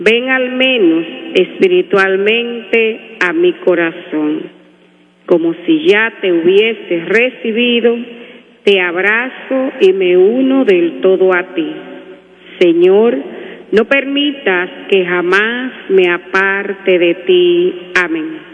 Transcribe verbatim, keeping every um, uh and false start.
Ven al menos espiritualmente a mi corazón. Como si ya te hubiese recibido, te abrazo y me uno del todo a ti. Señor, no permitas que jamás me aparte de ti. Amén.